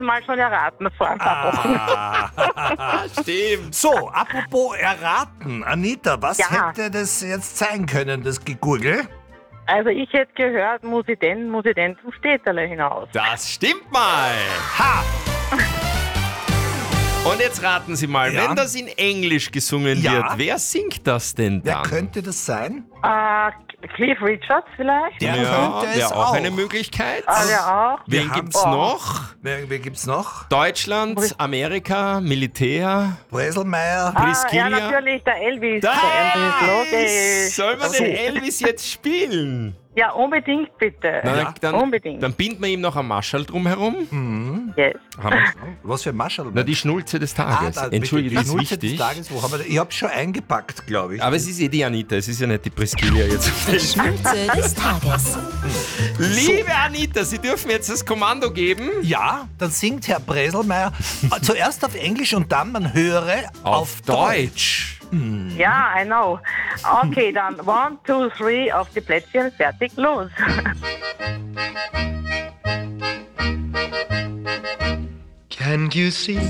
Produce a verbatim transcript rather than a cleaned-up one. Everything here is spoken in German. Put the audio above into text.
letzten Mal schon erraten vor ein paar Wochen. Ah, Stimmt. so, apropos erraten. Anita, was Ja. hätte das jetzt sein können, das Gegurgel? Also ich hätte gehört, muss ich denn, muss ich denn zum Städterle hinaus. Das stimmt mal. Ha! Und jetzt raten Sie mal, Ja. wenn das in Englisch gesungen Ja. wird, wer singt das denn Wer dann? könnte das sein? Äh, Cliff Richards vielleicht? Der ja, könnte es wäre auch, auch. eine Möglichkeit. Ah, der auch? Wir Wen haben- gibt's Oh. noch? Wer, wer gibt's noch? Deutschland, Amerika, Militär, Breselmeier? Ah, Priskilla. ja, natürlich, der Elvis. Da Der Elvis, logisch. Soll man den Elvis jetzt spielen? Ja, unbedingt bitte. Na, Ja. dann, Unbedingt. dann binden wir ihm noch ein Marschall drumherum. Yes. Haben wir- Was für ein Marschall? Na, die Schnulze des Tages. Ah, da- Entschuldige, das die ist Schnulze des wichtig. Tages, wo haben wir, ich habe schon eingepackt, glaube ich. Aber es ist eh die Anita, es ist ja nicht die Priskilla jetzt. Die Schnulze des Tages. Liebe Anita, Sie dürfen jetzt das Kommando geben. Ja, dann singt Herr Breselmeier zuerst auf Englisch und dann, man höre, auf, Deutsch. Ja, I know. Okay, dann one, two, three auf die Plätzchen, fertig, los. Can you see